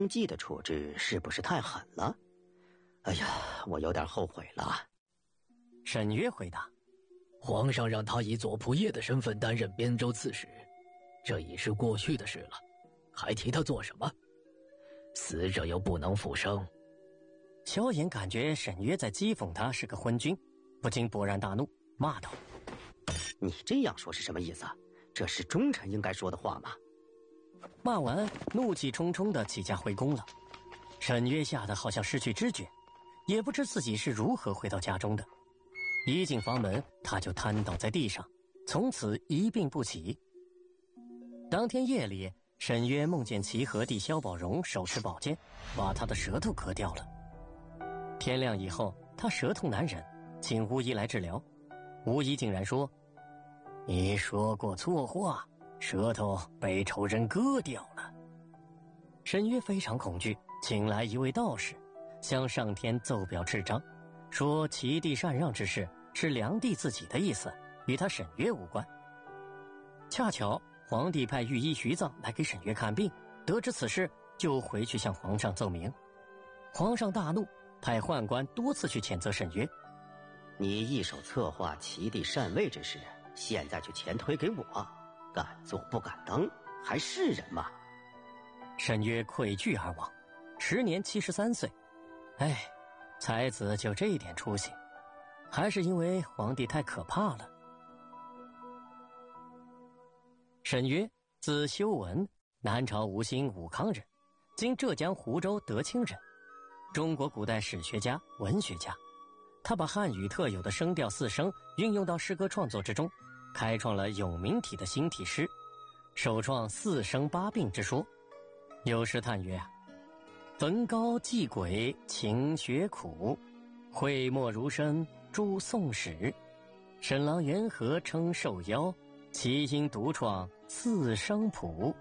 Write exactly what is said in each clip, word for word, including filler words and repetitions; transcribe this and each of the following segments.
计的处置是不是太狠了？哎呀，我有点后悔了。 沈约回答： 皇上让他以左仆射的身份担任边州刺史，这已是过去的事了，还提他做什么？死者又不能复生。 萧衍感觉沈约在讥讽他是个昏君，不禁勃然大怒，骂道： 你这样说是什么意思？这是忠臣应该说的话吗？ 骂完，怒气冲冲地起驾回宫了。沈约吓得好像失去知觉，也不知自己是如何回到家中的。一进房门，他就瘫倒在地上，从此一病不起。当天夜里，沈约梦见齐和帝萧宝荣手持宝剑，把他的舌头割掉了。天亮以后，他舌痛难忍，请巫医来治疗。巫医竟然说：你说过错话，舌头被仇人割掉了。沈约非常恐惧，请来一位道士，向上天奏表致彰，说齐帝禅让之事是梁帝自己的意思，与他沈约无关。恰巧皇帝派御医徐臧来给沈约看病，得知此事，就回去向皇上奏明。皇上大怒，派宦官多次去谴责沈约。 你一手策划齐帝禅位之事，现在却前推给我，敢做不敢当，还是人吗？ 沈约愧惧而亡，时年七十三岁。哎，才子就这点出息，还是因为皇帝太可怕了。沈约字修文，南朝吴兴武康人，今浙江湖州德清人，中国古代史学家、文学家。他把汉语特有的声调四声运用到诗歌创作之中，开创了永明体的新体诗，首创四声八病之说。有诗叹曰：焚高祭鬼勤学苦，讳莫如深诸宋史。沈郎元和称受邀，其音独创四声谱。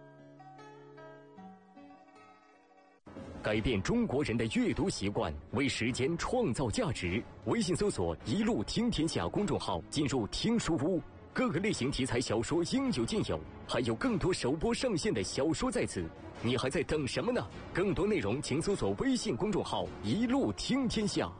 改变中国人的阅读习惯，为时间创造价值。微信搜索“一路听天下”公众号，进入听书屋，各个类型题材小说应有尽有，还有更多首播上线的小说在此。你还在等什么呢？更多内容请搜索微信公众号“一路听天下”。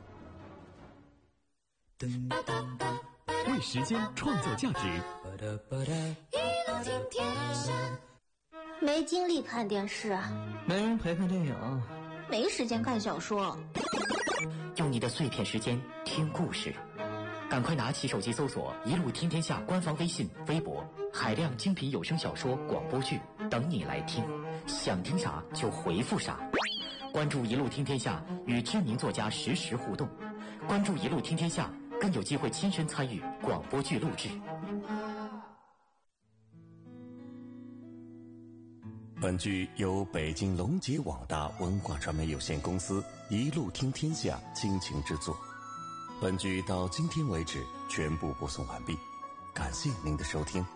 为时间创造价值。 一路听天下。没精力看电视， 没人陪看电影， 没时间看小说。 用你的碎片时间听故事，赶快拿起手机搜索“一路听天下”官方微信、微博，海量精品有声小说、广播剧等你来听，想听啥就回复啥。关注“一路听天下”，与知名作家实时互动。关注“一路听天下”，更有机会亲身参与广播剧录制。 本剧由北京龙杰网大文化传媒有限公司一路听天下倾情制作。本剧到今天为止全部播送完毕，感谢您的收听。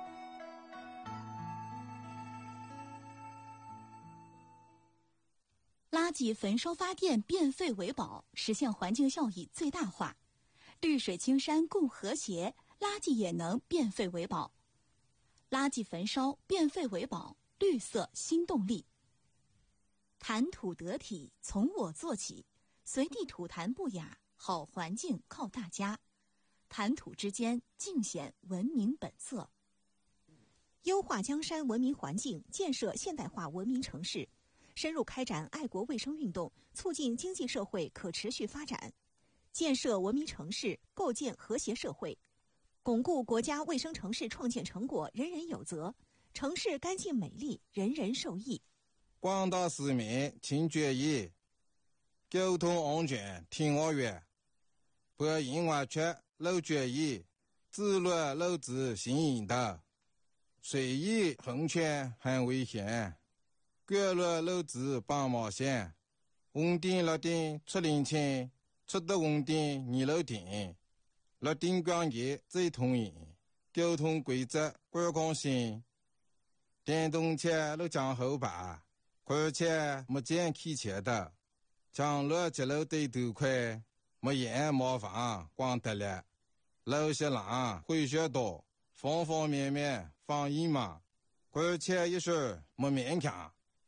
垃圾焚烧发电变废为宝，实现环境效益最大化。绿水青山共和谐，垃圾也能变废为宝。垃圾焚烧变废为宝，绿色新动力。谈吐得体，从我做起，随地吐痰不雅，好环境靠大家。谈吐之间，尽显文明本色。 优化江山文明环境，建设现代化文明城市，深入开展爱国卫生运动，促进经济社会可持续发展，建设文明城市，构建和谐社会，巩固国家卫生城市创建成果人人有责，城市干净美丽，人人受益。 广大市民请注意，交通安全听我话，不应外出漏注意，自律漏子行引导，随意横穿很危险，过路漏子绑毛线，红灯绿灯出零钱，出得红灯你漏停，绿灯光节最通行，交通规则观光性，电动车路将后排，而且没见开车的，将路接路对头快，没烟没房光得了，路些浪会学多，方方面面防疫嘛，而且一说没勉强，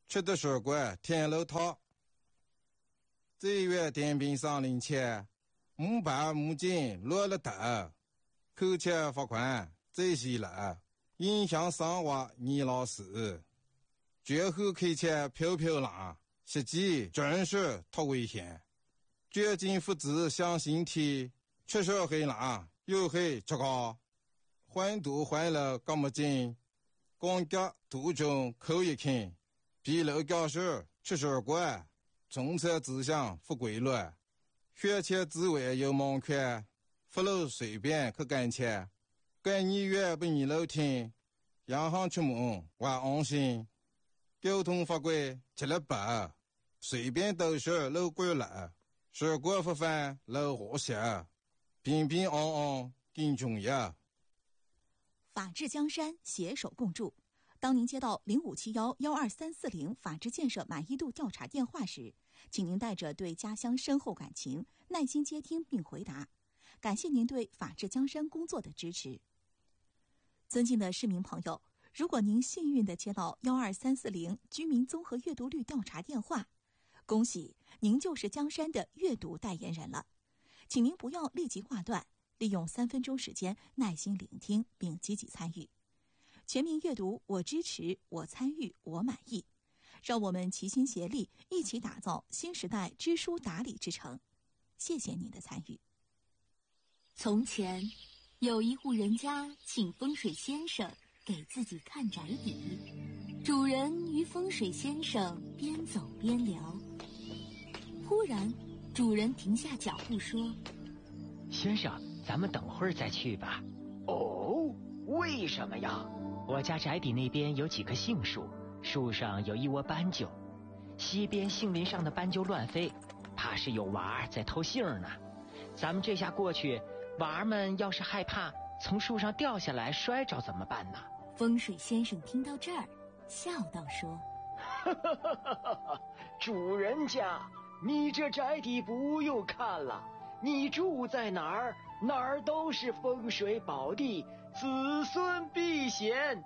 吃的水果甜肉套。这月点兵上林前，木板木镜落了头，扣钱罚款这些了，影响生活你老师。绝后开钱飘飘浪，实际真是太危险。绝境父子相形体，吃少黑狼又黑吃高，换毒换了干么劲，光脚途中口一看，比楼教授吃水果，中策志向不规律，血气滋味有忙款，不露随便可干钱，干你越不你楼听，洋行出门还安心，交通法规吃了饱，随便都是路过了。水果不犯老和谐，平平安安更重要。 法治江山，携手共筑。当您接到零五七幺幺二三四零法治建设满意度调查电话时，请您带着对家乡深厚感情，耐心接听并回答。感谢您对法治江山工作的支持。尊敬的市民朋友，如果您幸运地接到幺二三四零居民综合阅读率调查电话，恭喜您就是江山的阅读代言人了，请您不要立即挂断，利用三分钟时间耐心聆听并积极参与。全民阅读，我支持，我参与，我满意。让我们齐心协力，一起打造新时代知书达理之城。谢谢您的参与。 从前，有一户人家请风水先生给自己看宅邸，主人与风水先生边走边聊。忽然，主人停下脚步说：“ 先生，咱们等会儿再去吧。”“ 哦，为什么呀？”“ 我家宅邸那边有几棵杏树，树上有一窝斑鸠，西边杏林上的斑鸠乱飞，怕是有娃儿在偷杏呢。咱们这下过去，娃儿们要是害怕从树上掉下来摔着怎么办呢？” 风水先生听到这儿，笑道说：“ 哈哈哈哈哈！主人家，你这宅邸不用看了，你住在哪儿，哪儿都是风水宝地，子孙避险。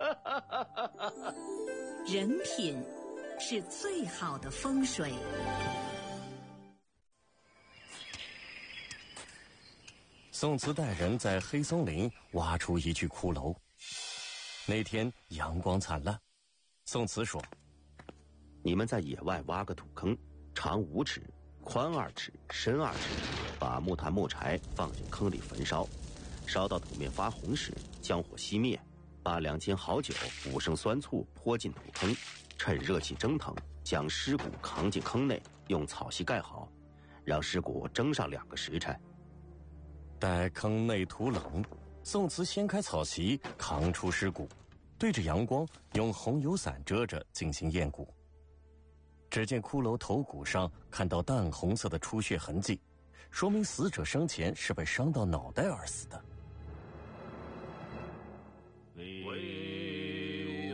人品是最好的风水。” 宋慈带人在黑松林挖出一具骷髅。那天阳光灿烂，宋慈说：“ 你们在野外挖个土坑，长五尺，宽二尺，深二尺，把木炭木柴放进坑里焚烧，烧到土面发红时，将火熄灭，把两斤好酒、五升酸醋泼进土坑，趁热气蒸腾，将尸骨扛进坑内，用草席盖好，让尸骨蒸上两个时辰。 待坑内土冷，宋慈掀开草席，扛出尸骨，对着阳光用红油伞遮着进行验骨。只见骷髅头骨上看到淡红色的出血痕迹，说明死者生前是被伤到脑袋而死的。 为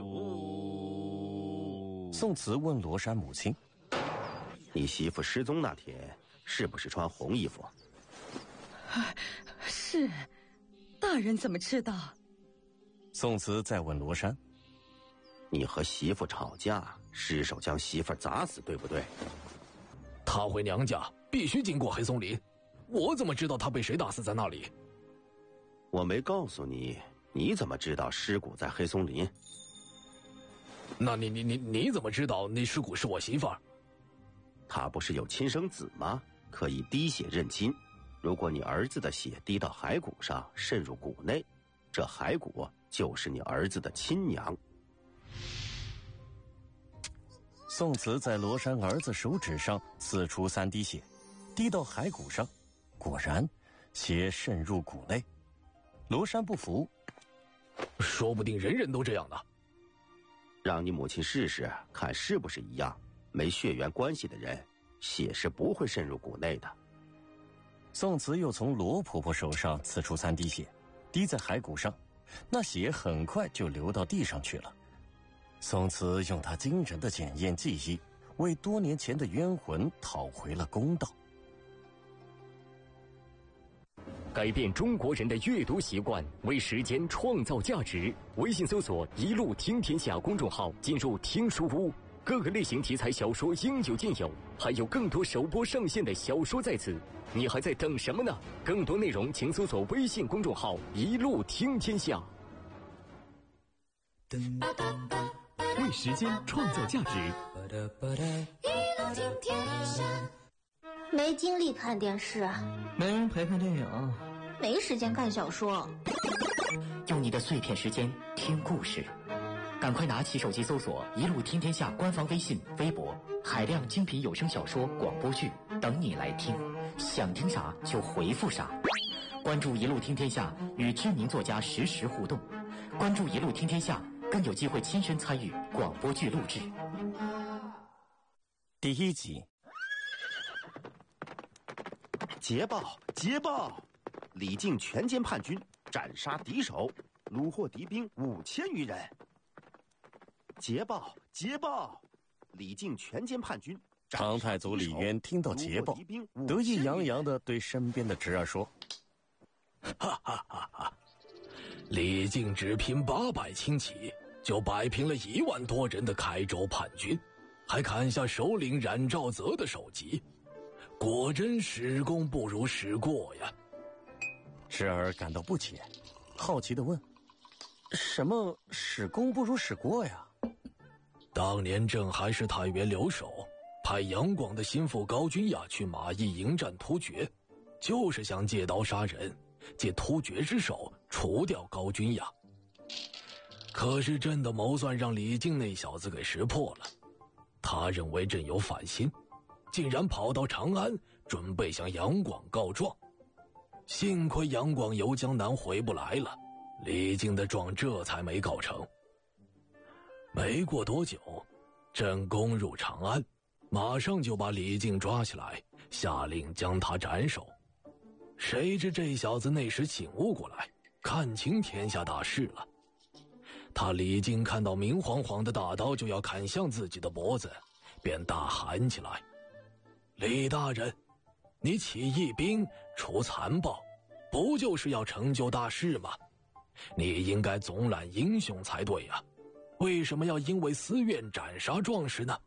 吾。 宋慈问罗山母亲：“ 你媳妇失踪那天是不是穿红衣服？”“ 是，大人怎么知道？” 宋慈再问罗山：“ 你和媳妇吵架，失手将媳妇砸死，对不对？”“ 她回娘家必须经过黑松林，我怎么知道她被谁打死在那里？”“ 我没告诉你，你怎么知道尸骨在黑松林？”“ 那你你你你怎么知道那尸骨是我媳妇儿？”“ 她不是有亲生子吗？可以滴血认亲。如果你儿子的血滴到骸骨上，渗入骨内，这骸骨就是你儿子的亲娘。” 宋慈在罗山儿子手指上刺出三滴血，滴到骸骨上，果然血渗入骨内。罗山不服：“ 说不定人人都这样呢。”“ 让你母亲试试，看是不是一样。没血缘关系的人，血是不会渗入骨内的。” 宋慈又从罗婆婆手上刺出三滴血，滴在骸骨上，那血很快就流到地上去了。宋慈用他惊人的检验技艺，为多年前的冤魂讨回了公道。 改变中国人的阅读习惯，为时间创造价值。微信搜索“一路听天下”公众号，进入听书屋， 各个类型题材小说应有尽有，还有更多首播上线的小说在此，你还在等什么呢？更多内容请搜索微信公众号“一路听天下”。 为时间创造价值， 一路听天下。没精力看电视， 没人陪看电影， 没时间看小说。 用你的碎片时间听故事，赶快拿起手机搜索“一路听天下”官方微信、微博，海量精品有声小说、广播剧等你来听，想听啥就回复啥。关注“一路听天下”，与知名作家实时互动。关注“一路听天下”，更有机会亲身参与广播剧录制。 第一集。 捷报！捷报！李靖全歼叛军，斩杀敌手，虏获敌兵五千余人。捷报！捷报！李靖全歼叛军。 常太祖李渊听到捷报，得意洋洋地对身边的侄儿说：“ 哈哈哈哈！李靖只凭八百轻骑，就摆平了一万多人的开州叛军，还砍下首领冉兆泽的首级。果真使功不如使过呀！” 侄儿感到不解，好奇地问：“什么使功不如使过呀？” 当年朕还是太原留守，派杨广的心腹高君雅去马邑迎战突厥，就是想借刀杀人，借突厥之手除掉高君雅。可是朕的谋算让李靖那小子给识破了，他认为朕有反心，竟然跑到长安，准备向杨广告状。幸亏杨广游江南回不来了，李靖的状这才没告成。没过多久，朕攻入长安，马上就把李靖抓起来，下令将他斩首。谁知这小子那时醒悟过来，看清天下大势了。他李靖看到明晃晃的大刀就要砍向自己的脖子，便大喊起来：“李大人，你起义兵除残暴，不就是要成就大事吗？你应该总揽英雄才对呀，为什么要因为私怨斩杀壮士呢？”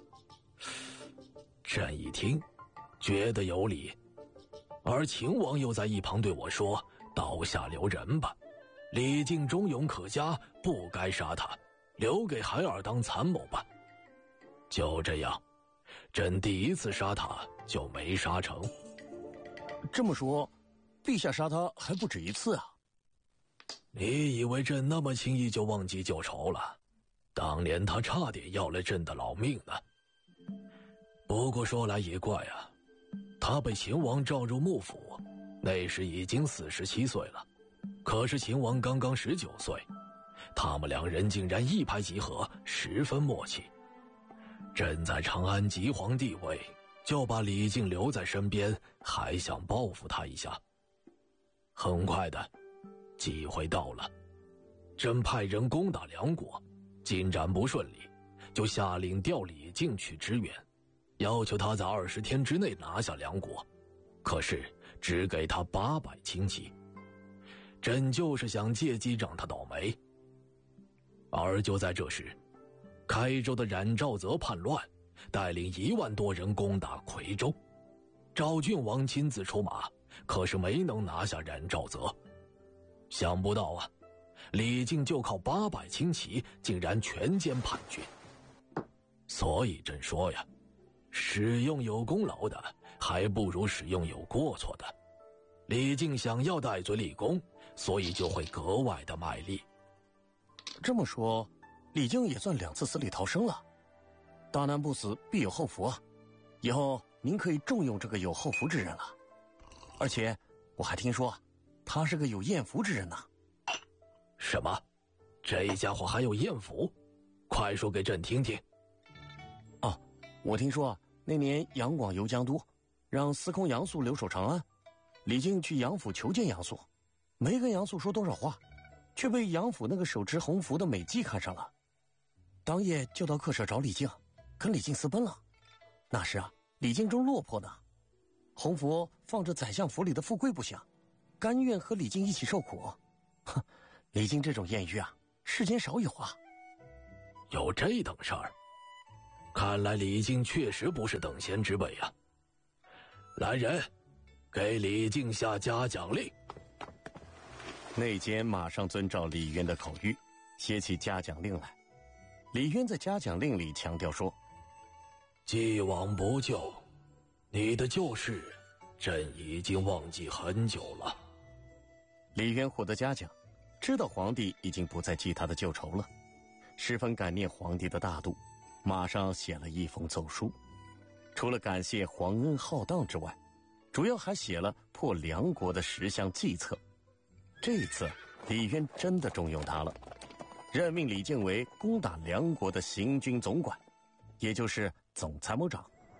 朕一听，觉得有理，而秦王又在一旁对我说：“刀下留人吧，李靖忠勇可嘉，不该杀他，留给孩儿当参谋吧。”就这样，朕第一次杀他就没杀成。 这么说，陛下杀他还不止一次啊？ 你以为朕那么轻易就忘记旧仇了？当年他差点要了朕的老命呢。不过说来也怪啊，他被秦王召入幕府，那时已经四十七岁了，可是秦王刚刚十九岁，他们两人竟然一拍即合，十分默契。朕在长安即皇帝位，就把李靖留在身边，还想报复他一下。很快的，机会到了，朕派人攻打梁国，进展不顺利，就下令调李靖去支援，要求他在二十天之内拿下梁国，可是只给他八百轻骑。朕就是想借机让他倒霉。而就在这时，开州的冉兆泽叛乱，带领一万多人攻打夔州，赵郡王亲自出马，可是没能拿下冉兆泽。想不到啊，李靖就靠八百轻骑，竟然全歼叛军。所以朕说呀，使用有功劳的，还不如使用有过错的。李靖想要戴罪立功，所以就会格外的卖力。 这么说，李靖也算两次死里逃生了。大难不死，必有后福啊！以后您可以重用这个有后福之人了。而且我还听说，他是个有艳福之人呢。 什么？这家伙还有艳福？快说给朕听听。 哦，我听说那年杨广游江都，让司空杨素留守长安，李靖去杨府求见杨素，没跟杨素说多少话，却被杨府那个手持红符的美姬看上了，当夜就到客舍找李靖，跟李靖私奔了。那时啊，李靖正落魄呢，红符放着宰相府里的富贵不想，甘愿和李靖一起受苦。哼，李靖这种艳遇啊，世间少有啊。 有这等事儿？ 看来李靖确实不是等闲之辈啊！来人，给李靖下嘉奖令。 内监马上遵照李渊的口谕，写起嘉奖令来。李渊在嘉奖令里强调说：“ 既往不咎，你的旧事，朕已经忘记很久了。” 李渊获得嘉奖，知道皇帝已经不再记他的旧仇了，十分感念皇帝的大度，马上写了一封奏书。除了感谢皇恩浩荡之外，主要还写了破梁国的十项计策。这一次，李渊真的重用他了，任命李靖为攻打梁国的行军总管，也就是总参谋长。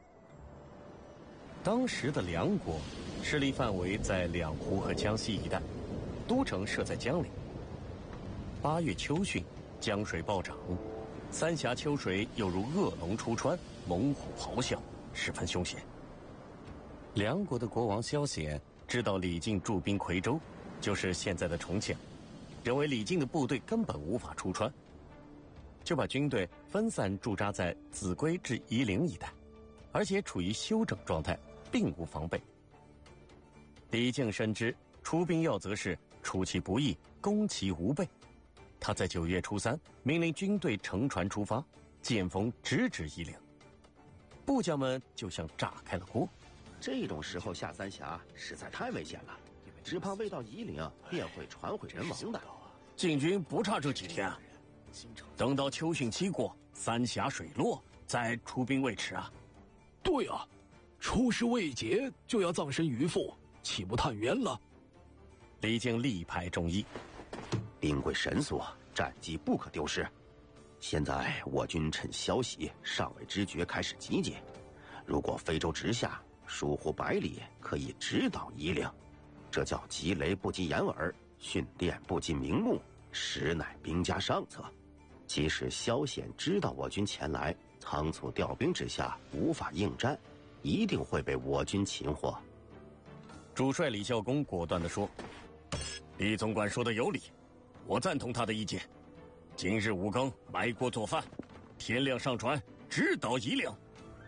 当时的梁国势力范围在两湖和江西一带，都城设在江陵。八月秋汛，江水暴涨，三峡秋水犹如恶龙出川，猛虎咆哮，十分凶险。梁国的国王萧显知道李靖驻兵夔州，就是现在的重庆，认为李靖的部队根本无法出川，就把军队分散驻扎在秭归至夷陵一带，而且处于休整状态，并无防备。李靖深知出兵要则是出其不意，攻其无备。他在九月初三命令军队乘船出发，见风直指夷陵。部将们就像炸开了锅。 这种时候下三峡实在太危险了，只怕未到夷陵便会船毁人亡的。 晋军不差这几天，等到秋汛期过，三峡水落，再出兵未迟啊。 对啊，出师未捷就要葬身鱼腹，岂不太冤了？ 李靖力排众议， 兵贵神速，战机不可丢失。现在我军趁消息尚未知觉开始集结，如果飞舟直下，疏忽百里，可以直捣夷陵。这叫急雷不及掩耳，迅电不及明目，实乃兵家上策。即使萧显知道我军前来，仓促调兵之下无法应战，一定会被我军擒获。 主帅李孝恭果断地说：“李总管说的有理，我赞同他的意见。今日五更埋锅做饭，天亮上船，直捣夷陵。”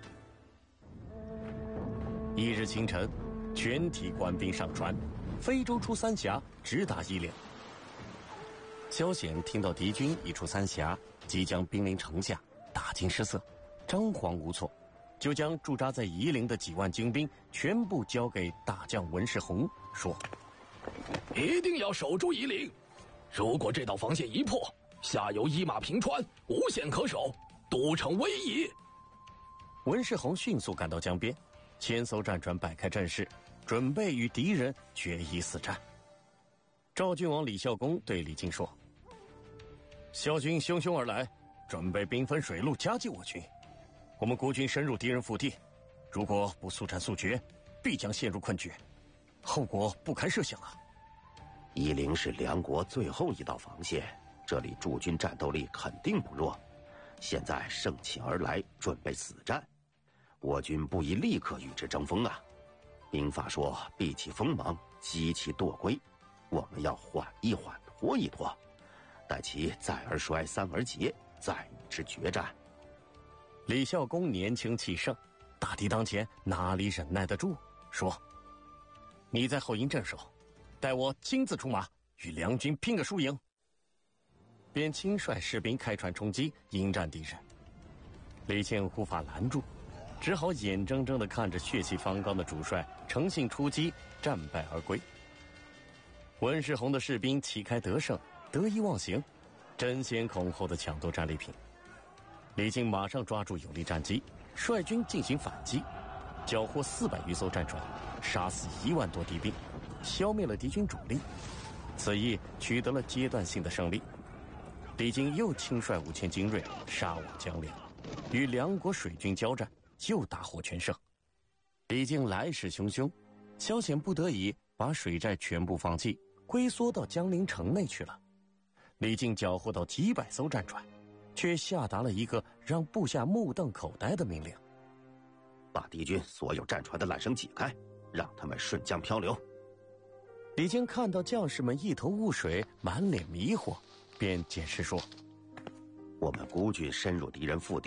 一日清晨，全体官兵上船，飞舟出三峡，直达夷陵。萧显听到敌军已出三峡，即将兵临城下，大惊失色，张皇无措，就将驻扎在夷陵的几万精兵全部交给大将文世宏，说：“ 一定要守住夷陵，如果这道防线一破，下游一马平川，无险可守，都城危矣。” 文世宏迅速赶到江边，千艘战船摆开阵势，准备与敌人决一死战。赵郡王李孝恭对李靖说：“萧军汹汹而来，准备兵分水路夹击我军。我们国军深入敌人腹地，如果不速战速决，必将陷入困局，后果不堪设想啊！” 夷陵是梁国最后一道防线，这里驻军战斗力肯定不弱。现在盛气而来，准备死战，我军不宜立刻与之争锋啊！兵法说避其锋芒，击其惰归，我们要缓一缓，拖一拖，待其再而衰，三而竭，再与之决战。 李孝恭年轻气盛，大敌当前，哪里忍耐得住？说：“你在后营镇守，待我亲自出马，与梁军拼个输赢。”便亲率士兵开船冲击，迎战敌人。李靖无法拦住，只好眼睁睁地看着血气方刚的主帅乘兴出击，战败而归。文世宏的士兵旗开得胜，得意忘形，争先恐后地抢夺战利品。李靖马上抓住有利战机，率军进行反击，缴获四百余艘战船，杀死一万多敌兵，消灭了敌军主力。此役取得了阶段性的胜利。李靖又亲率五千精锐杀往江陵，与梁国水军交战，又大获全胜。李靖来势汹汹，萧显不得已把水寨全部放弃，龟缩到江陵城内去了。李靖缴获到几百艘战船，却下达了一个让部下目瞪口呆的命令： 把敌军所有战船的缆绳解开，让他们顺江漂流。 李靖看到将士们一头雾水，满脸迷惑，便解释说： 我们孤军深入敌人腹地，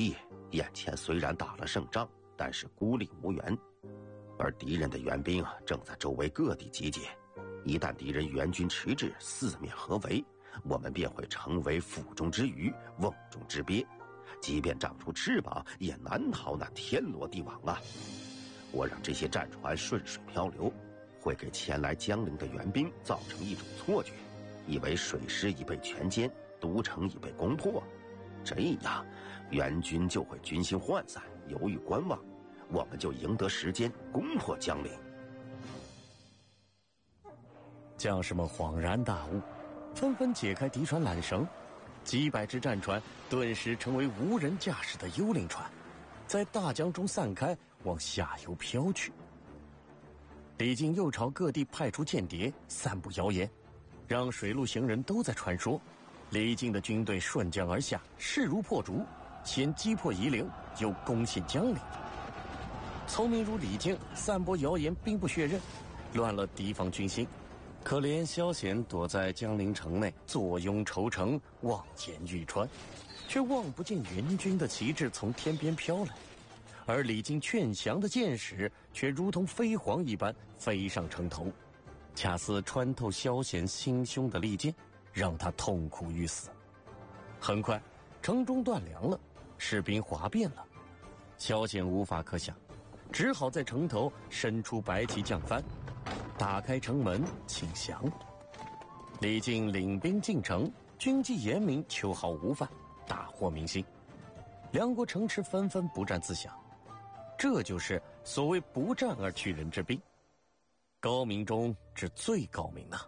眼前虽然打了胜仗，但是孤立无援，而敌人的援兵啊正在周围各地集结。一旦敌人援军迟滞，四面合围，我们便会成为腹中之鱼，瓮中之鳖，即便长出翅膀，也难逃那天罗地网啊！我让这些战船顺水漂流，会给前来江陵的援兵造成一种错觉，以为水师已被全歼，都城已被攻破，这样援军就会军心涣散，犹豫观望，我们就赢得时间攻破江陵。 将士们恍然大悟，纷纷解开敌船缆绳，几百只战船顿时成为无人驾驶的幽灵船，在大江中散开，往下游飘去。李靖又朝各地派出间谍，散布谣言，让水陆行人都在传说李靖的军队顺江而下，势如破竹，先击破夷陵，又攻陷江陵。聪明如李靖散播谣言兵不血刃，乱了敌方军心。可怜萧显躲在江陵城内，坐拥愁城，望眼欲穿，却望不见援军的旗帜从天边飘来，而李靖劝降的箭矢却如同飞蝗一般飞上城头，恰似穿透萧显心胸的利剑，让他痛苦欲死。很快，城中断粮了，士兵哗变了，萧显无法可想，只好在城头伸出白旗降幡，打开城门请降。李靖领兵进城，军纪严明，秋毫无犯，大获民心。两国城池纷纷不战自降，这就是所谓不战而屈人之兵，高明中之最高明呐、啊！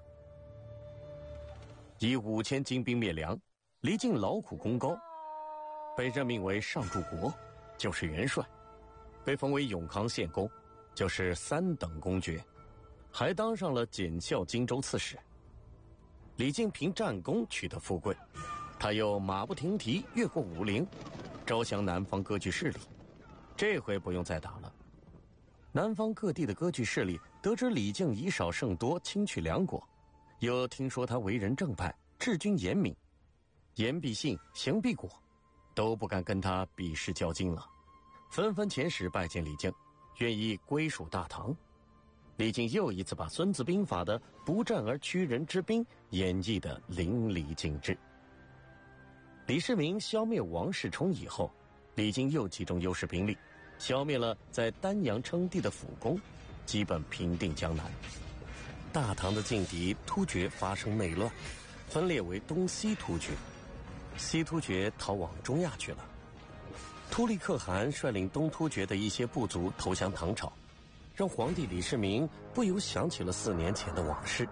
以五千精兵灭梁，李靖劳苦功高，被任命为上柱国，就是元帅，被封为永康县公，就是三等公爵，还当上了检校荆州刺史。李靖凭战功取得富贵，他又马不停蹄越过武陵，招降南方割据势力。这回不用再打了。南方各地的割据势力得知李靖以少胜多，轻取梁国，又听说他为人正派，治军严明，言必信，行必果，都不敢跟他比试较劲了，纷纷遣使拜见李靖，愿意归属大唐。李靖又一次把《孙子兵法》的不战而屈人之兵演绎得淋漓尽致。李世民消灭王世充以后，李靖又集中优势兵力，消灭了在丹阳称帝的辅公，基本平定江南。大唐的劲敌突厥发生内乱，分裂为东西突厥，西突厥逃往中亚去了。突利可汗率领东突厥的一些部族投降唐朝，让皇帝李世民不由想起了四年前的往事。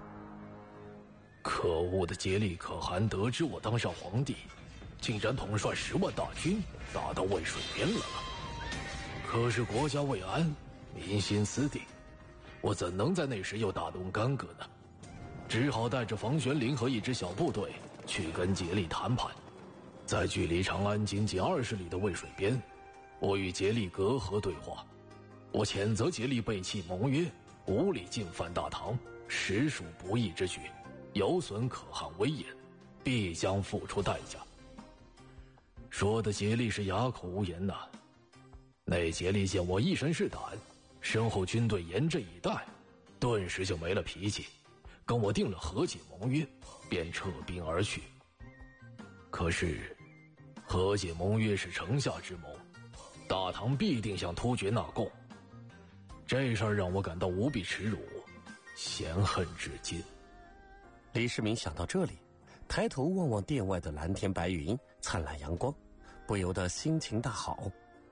可恶的颉利可汗得知我当上皇帝，竟然统帅十万大军打到渭水边来了。可是国家未安，民心思定，我怎能在那时又大动干戈呢？只好带着房玄龄和一支小部队去跟颉利谈判。在距离长安仅仅二十里的渭水边，我与颉利隔河对话。我谴责颉利背弃盟约，无理进犯大唐，实属不义之举，有损可汗威严，必将付出代价。说的颉利是哑口无言呐、啊。那颉利见我一身是胆，身后军队严阵以待，顿时就没了脾气，跟我定了和解盟约，便撤兵而去。可是和解盟约是城下之谋，大唐必定向突厥纳贡，这事儿让我感到无比耻辱，嫌恨至今。 李世民想到这里，抬头望望殿外的蓝天白云，灿烂阳光，不由得心情大好。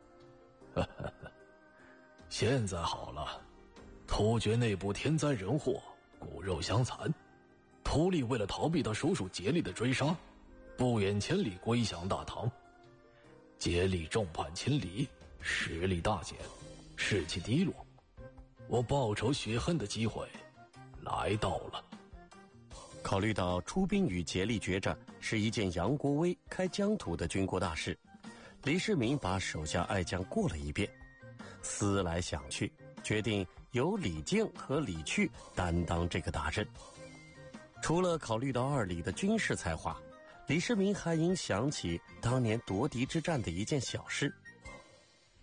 现在好了，突厥内部天灾人祸，骨肉相残，突利为了逃避他叔叔颉利的追杀，不远千里归降大唐。颉利众叛亲离，实力大减，士气低落。我报仇雪恨的机会来到了。 考虑到出兵与颉利决战是一件杨国威开疆土的军国大事，李世民把手下爱将过了一遍，思来想去，决定由李靖和李去担当这个大任。除了考虑到二李的军事才华， 李世民还应想起当年夺嫡之战的一件小事。